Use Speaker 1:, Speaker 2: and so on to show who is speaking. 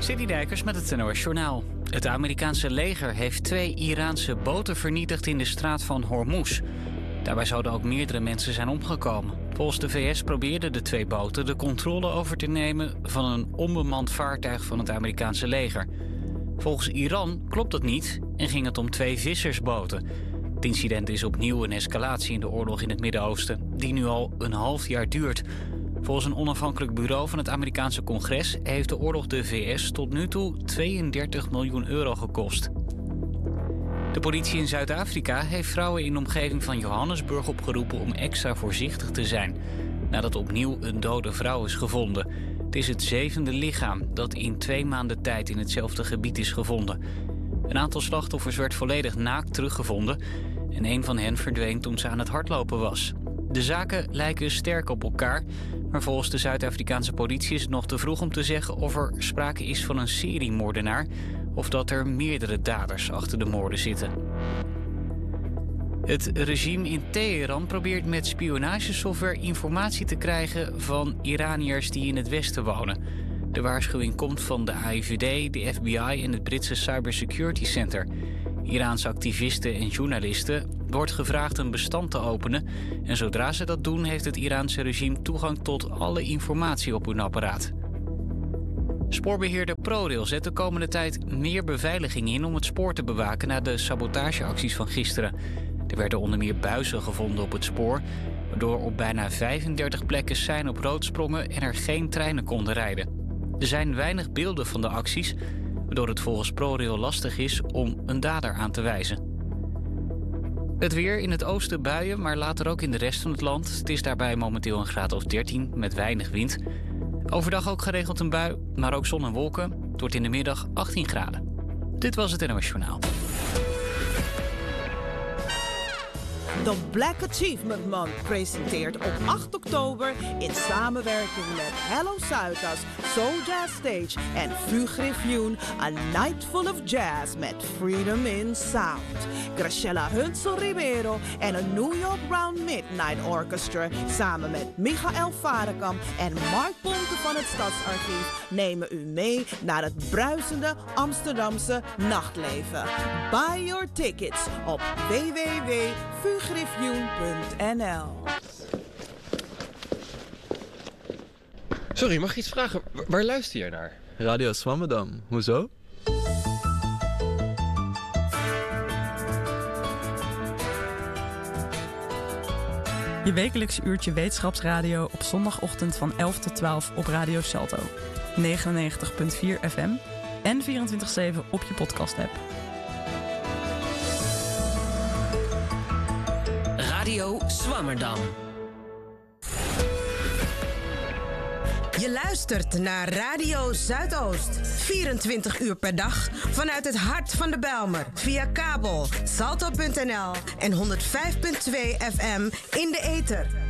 Speaker 1: Dijkers met het NOS Journaal. Het Amerikaanse leger heeft 2 Iraanse boten vernietigd in de straat van Hormuz. Daarbij zouden ook meerdere mensen zijn omgekomen. Volgens de VS probeerden de 2 boten de controle over te nemen van een onbemand vaartuig van het Amerikaanse leger. Volgens Iran klopt dat niet en ging het om 2 vissersboten. Het incident is opnieuw een escalatie in de oorlog in het Midden-Oosten, die nu al een half jaar duurt. Volgens een onafhankelijk bureau van het Amerikaanse congres heeft de oorlog de VS tot nu toe 32 miljoen euro gekost. De politie in Zuid-Afrika heeft vrouwen in de omgeving van Johannesburg opgeroepen om extra voorzichtig te zijn, nadat opnieuw een dode vrouw is gevonden. Het is het 7e lichaam dat in 2 maanden tijd in hetzelfde gebied is gevonden. Een aantal slachtoffers werd volledig naakt teruggevonden en een van hen verdween toen ze aan het hardlopen was. De zaken lijken sterk op elkaar, maar volgens de Zuid-Afrikaanse politie is het nog te vroeg om te zeggen of er sprake is van een seriemoordenaar of dat er meerdere daders achter de moorden zitten. Het regime in Teheran probeert met spionagesoftware informatie te krijgen van Iraniërs die in het Westen wonen. De waarschuwing komt van de AIVD, de FBI en het Britse Cybersecurity Center. Iraanse activisten en journalisten wordt gevraagd een bestand te openen en zodra ze dat doen heeft het Iraanse regime toegang tot alle informatie op hun apparaat. Spoorbeheerder ProRail zet de komende tijd meer beveiliging in om het spoor te bewaken na de sabotageacties van gisteren. Er werden onder meer buizen gevonden op het spoor, waardoor op bijna 35 plekken seinen op rood sprongen en er geen treinen konden rijden. Er zijn weinig beelden van de acties, waardoor het volgens ProRail lastig is om een dader aan te wijzen. Het weer: in het oosten buien, maar later ook in de rest van het land. Het is daarbij momenteel een graad of 13 met weinig wind. Overdag ook geregeld een bui, maar ook zon en wolken. Het wordt in de middag 18 graden. Dit was het NOS Journaal.
Speaker 2: De Black Achievement Month presenteert op 8 oktober in samenwerking met Hello Zuidas, Soul Jazz Stage en Vue Griffioen A Night Full of Jazz met Freedom in Sound. Graciela Hunsel Ribeiro en een New York Round Midnight Orchestra samen met Michael Varekamp en Mark Ponte van het Stadsarchief nemen u mee naar het bruisende Amsterdamse nachtleven. Buy your tickets op www.vugriffioen.nl.
Speaker 3: Sorry, mag ik iets vragen? Waar luister je naar?
Speaker 4: Radio Swammerdam. Hoezo?
Speaker 5: Je wekelijkse uurtje wetenschapsradio op zondagochtend van 11 tot 12 op Radio Salto. 99.4 FM en 24/7 op je podcast-app.
Speaker 6: Radio Swammerdam.
Speaker 7: Je luistert naar Radio Zuidoost. 24 uur per dag vanuit het hart van de Bijlmer. Via kabel, salto.nl en 105.2 FM in de ether.